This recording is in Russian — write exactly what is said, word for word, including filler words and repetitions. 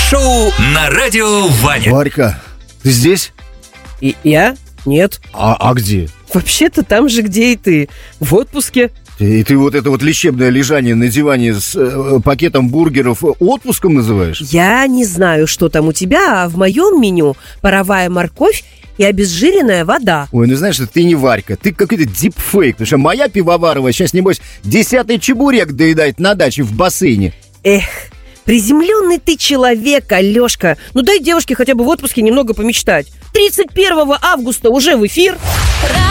Шоу на радио Ваня. Варька, ты здесь? И я? Нет. А, а где? Вообще-то там же, где и ты. В отпуске. И ты вот это вот лечебное лежание на диване с э, пакетом бургеров отпуском называешь? Я не знаю, что там у тебя, а в моем меню паровая морковь и обезжиренная вода. Ой, ну знаешь, ты не Варька, ты какой-то дипфейк. Потому что моя пивоварова сейчас, небось, десятый чебурек доедает на даче в бассейне. Эх, приземленный ты человек, Алешка. Ну дай девушке хотя бы в отпуске немного помечтать. тридцать первого августа уже в эфир.